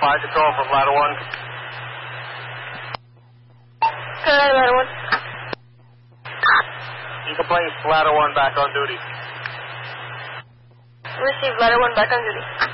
fire control from ladder 1. Okay, ladder 1. You can place ladder 1 back on duty. Receive ladder 1 back on duty.